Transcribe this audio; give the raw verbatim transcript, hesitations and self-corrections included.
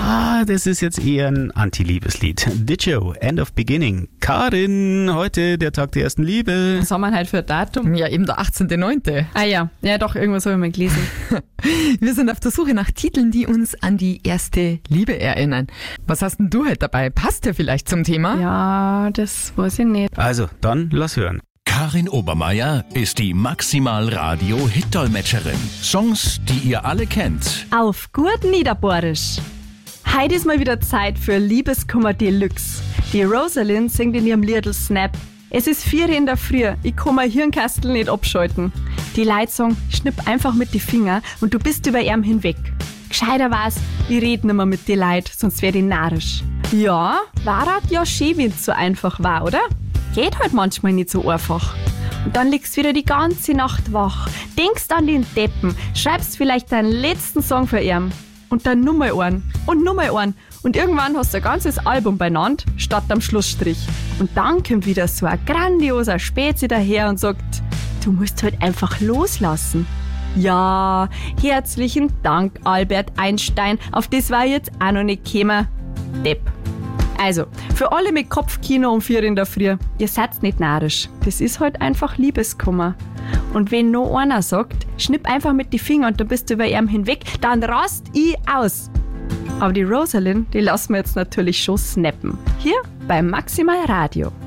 Ah, das ist jetzt eher ein Anti-Liebeslied. Ditcho, End of Beginning. Karin, heute der Tag der ersten Liebe. Was haben wir heute für ein Datum? Ja, eben der achtzehnten neunten Ah ja, ja doch, irgendwas habe ich mal gelesen. Wir sind auf der Suche nach Titeln, die uns an die erste Liebe erinnern. Was hast denn du heute dabei? Passt der vielleicht zum Thema? Ja, das weiß ich nicht. Also, dann lass hören. Karin Obermeier ist die Maximal-Radio-Hit-Dolmetscherin. Songs, die ihr alle kennt. Auf gut Niederbohrisch. Heute ist mal wieder Zeit für Liebeskummer Deluxe. Die Rosalind singt in ihrem Liedl Snap. Es ist vier in der Früh, ich kann mein Hirnkastel nicht abschalten. Die Leute sagen, schnipp einfach mit die Finger und du bist über ihm hinweg. Gescheiter war's, ich red nimmer mit die Leid, sonst wär ich narrisch. Ja, war halt ja schön, wenn's so einfach war, oder? Geht halt manchmal nicht so einfach. Und dann liegst wieder die ganze Nacht wach, denkst an den Deppen, schreibst vielleicht deinen letzten Song für ihn. Und dann nur mal einen und nur mal einen. Und irgendwann hast du ein ganzes Album beieinander, statt am Schlussstrich. Und dann kommt wieder so ein grandioser Spezi daher und sagt, du musst halt einfach loslassen. Ja, herzlichen Dank, Albert Einstein. Auf das war ich jetzt auch noch nicht gekommen. Depp. Also, für alle mit Kopfkino um vier in der Früh, ihr seid nicht narrisch. Das ist halt einfach Liebeskummer. Und wenn noch einer sagt, schnipp einfach mit die Finger und dann bist du über ihm hinweg, dann rast ich aus. Aber die Rosalind, die lassen wir jetzt natürlich schon snappen. Hier beim Maximal Radio.